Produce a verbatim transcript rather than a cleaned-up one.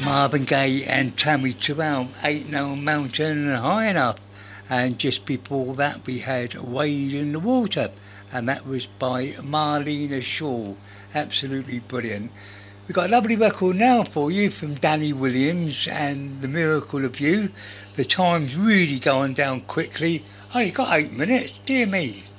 Marvin Gaye and Tammy Terrell, Ain't No Mountain High Enough. And just before that we had Wade in the Water, and that was by Marlena Shaw. Absolutely brilliant. We've got a lovely record now for you from Danny Williams and The Miracle of You. The time's really going down quickly. Only got eight minutes, dear me.